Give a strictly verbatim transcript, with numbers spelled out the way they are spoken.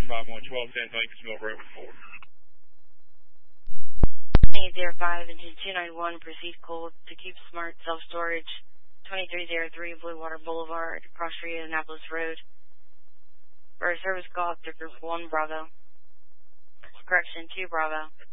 five one twelve ten, thank you, Smoke Road four. eight zero five engine two ninety-one, proceed cold to Keep Smart Self-Storage, twenty-three oh three Blue Water Boulevard, across from Indianapolis Road. For a service call to Group one Bravo. Correction, two Bravo.